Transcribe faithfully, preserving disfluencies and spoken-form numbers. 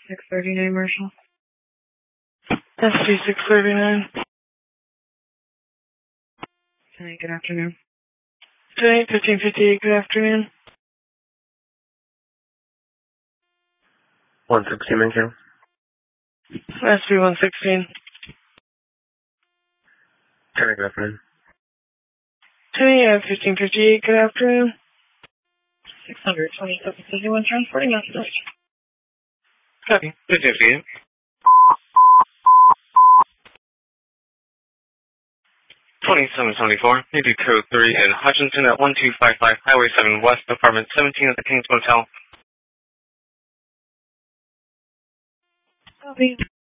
six thirty-nine, Marshall. S T six thirty-nine. Hi, good afternoon. Today, fifteen fifty-eight, good afternoon. one sixteen, Mankato. S B one sixteen. Hi, good afternoon. Today, uh, fifteen fifty-eight, good afternoon. six hundred twenty-seven fifty-one, transporting message. Copy. fifteen fifty-eight. twenty-seven seventy-four, maybe code three in Hutchinson at one two five five Highway seven West, apartment seventeen at the Kings Motel. Copy.